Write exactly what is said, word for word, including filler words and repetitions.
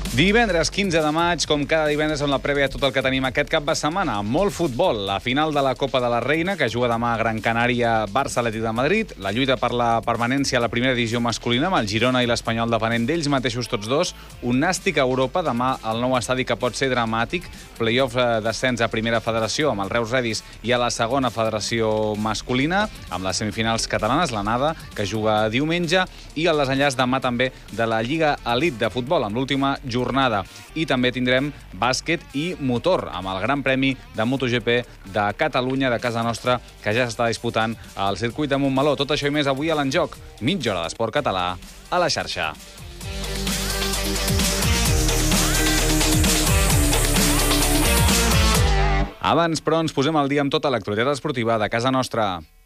Divendres quinze de maig, com cada divendres, amb la prèvia de tot el que tenim aquest cap de setmana. Molt futbol, la final de la Copa de la Reina, que juga demà a Gran Canària, Barça Atlètic de Madrid, la lluita per la permanència a la primera divisió masculina, amb el Girona i l'Espanyol depenent d'ells mateixos tots dos, un nàstic a Europa, demà al nou estadi que pot ser dramàtic, play-off d'ascens a primera federació amb el Reus Redis i a la segona federació masculina, amb les semifinals catalanes, l'anada, que juga diumenge, i el desenllaç demà també de la Lliga Elite de futbol, amb l'última jornada. I també tindrem bàsquet i motor, amb el Gran Premi de MotoGP de Catalunya, de casa nostra, que ja s'està disputant al circuit de Montmeló. Tot això i més avui a l'Enjoc. Mitja hora d'esport català a la xarxa. Abans, però, ens posem al dia amb tota l'actualitat esportiva de casa nostra.